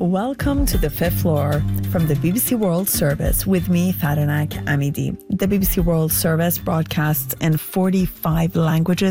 Welcome to the fifth floor from the BBC World Service with me, Fadanak Amidi. The BBC World Service broadcasts in 45 languages